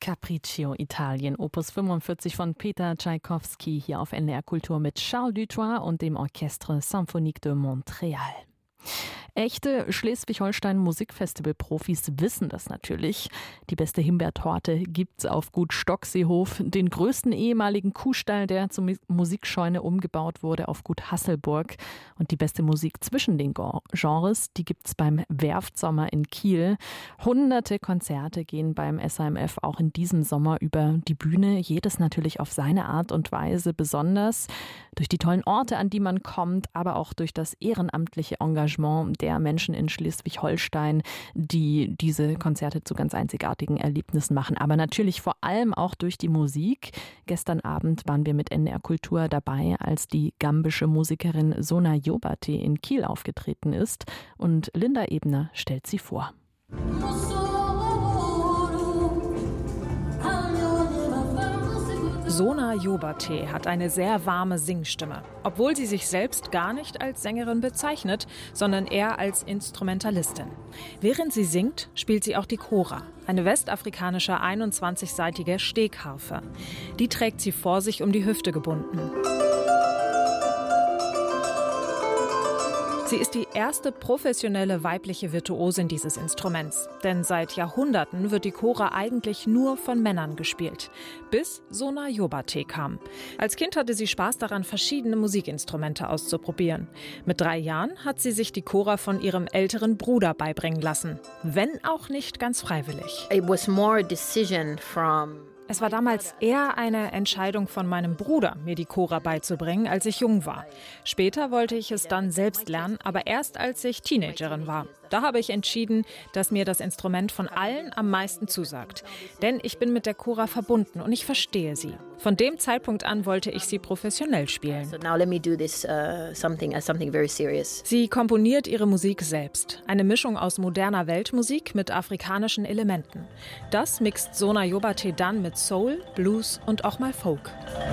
Capriccio Italien, Opus 45 von Peter Tschaikowski, hier auf NDR Kultur mit Charles Dutoit und dem Orchestre Symphonique de Montréal. Echte Schleswig-Holstein-Musikfestival-Profis wissen das natürlich. Die beste Himbeertorte gibt's auf Gut Stockseehof, den größten ehemaligen Kuhstall, der zur Musikscheune umgebaut wurde, auf Gut Hasselburg. Und die beste Musik zwischen den Genres, die gibt's beim Werftsommer in Kiel. Hunderte Konzerte gehen beim SAMF auch in diesem Sommer über die Bühne. Jedes natürlich auf seine Art und Weise besonders. Durch die tollen Orte, an die man kommt, aber auch durch das ehrenamtliche Engagement der Menschen in Schleswig-Holstein, die diese Konzerte zu ganz einzigartigen Erlebnissen machen. Aber natürlich vor allem auch durch die Musik. Gestern Abend waren wir mit NDR Kultur dabei, als die gambische Musikerin Sona Jobate in Kiel aufgetreten ist. Und Linda Ebner stellt sie vor. Sona Jobate hat eine sehr warme Singstimme, obwohl sie sich selbst gar nicht als Sängerin bezeichnet, sondern eher als Instrumentalistin. Während sie singt, spielt sie auch die Kora, eine westafrikanische 21-seitige Stegharfe. Die trägt sie vor sich um die Hüfte gebunden. Sie ist die erste professionelle weibliche Virtuosin dieses Instruments. Denn seit Jahrhunderten wird die Kora eigentlich nur von Männern gespielt. Bis Sona Jobate kam. Als Kind hatte sie Spaß daran, verschiedene Musikinstrumente auszuprobieren. Mit 3 Jahren hat sie sich die Kora von ihrem älteren Bruder beibringen lassen. Wenn auch nicht ganz freiwillig. Es war damals eher eine Entscheidung von meinem Bruder, mir die Kora beizubringen, als ich jung war. Später wollte ich es dann selbst lernen, aber erst als ich Teenagerin war. Da habe ich entschieden, dass mir das Instrument von allen am meisten zusagt. Denn ich bin mit der Kora verbunden und ich verstehe sie. Von dem Zeitpunkt an wollte ich sie professionell spielen. Sie komponiert ihre Musik selbst. Eine Mischung aus moderner Weltmusik mit afrikanischen Elementen. Das mixt Sona Jobate dann mit Soul, Blues und auch mal Folk.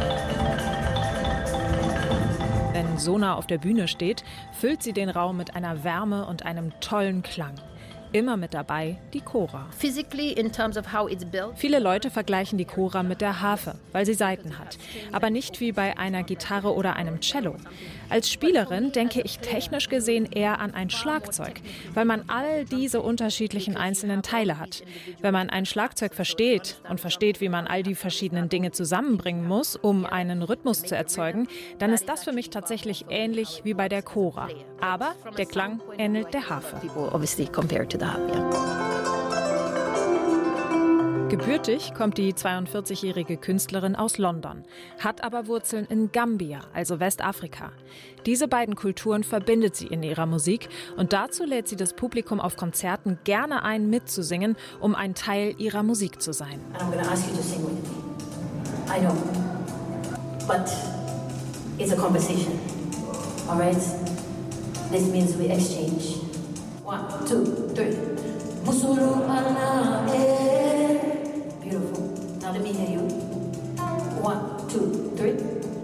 Wenn Sona auf der Bühne steht, füllt sie den Raum mit einer Wärme und einem tollen Klang. Immer mit dabei die Kora. Viele Leute vergleichen die Kora mit der Harfe, weil sie Saiten hat. Aber nicht wie bei einer Gitarre oder einem Cello. Als Spielerin denke ich technisch gesehen eher an ein Schlagzeug, weil man all diese unterschiedlichen einzelnen Teile hat. Wenn man ein Schlagzeug versteht und versteht, wie man all die verschiedenen Dinge zusammenbringen muss, um einen Rhythmus zu erzeugen, dann ist das für mich tatsächlich ähnlich wie bei der Kora. Aber der Klang ähnelt der Harfe. Gebürtig kommt die 42-jährige Künstlerin aus London, hat aber Wurzeln in Gambia, also Westafrika. Diese beiden Kulturen verbindet sie in ihrer Musik und dazu lädt sie das Publikum auf Konzerten gerne ein, mitzusingen, um ein Teil ihrer Musik zu sein. I know, but it's a conversation, all right? This means we exchange. 1, 2, 3. Musulu ala beautiful. Now let me hear you. 1, 2, 3.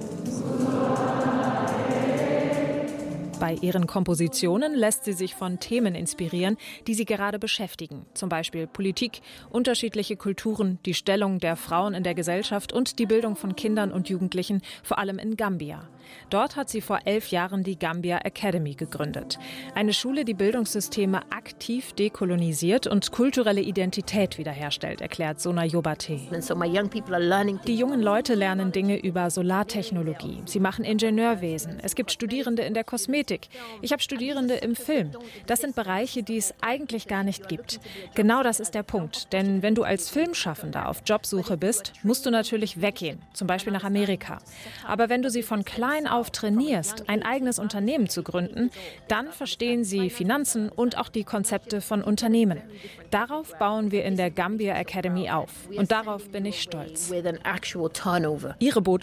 Bei ihren Kompositionen lässt sie sich von Themen inspirieren, die sie gerade beschäftigen. Zum Beispiel Politik, unterschiedliche Kulturen, die Stellung der Frauen in der Gesellschaft und die Bildung von Kindern und Jugendlichen, vor allem in Gambia. Dort hat sie vor 11 Jahren die Gambia Academy gegründet. Eine Schule, die Bildungssysteme aktiv dekolonisiert und kulturelle Identität wiederherstellt, erklärt Sona Jobate. Die jungen Leute lernen Dinge über Solartechnologie. Sie machen Ingenieurwesen. Es gibt Studierende in der Kosmetik. Ich habe Studierende im Film. Das sind Bereiche, die es eigentlich gar nicht gibt. Genau das ist der Punkt. Denn wenn du als Filmschaffender auf Jobsuche bist, musst du natürlich weggehen, zum Beispiel nach Amerika. Aber wenn du sie von klein auf trainierst, ein eigenes Unternehmen zu gründen, dann verstehen sie Finanzen und auch die Konzepte von Unternehmen. Darauf bauen wir in der Gambia Academy auf. Und darauf bin ich stolz. Ihre Botschaft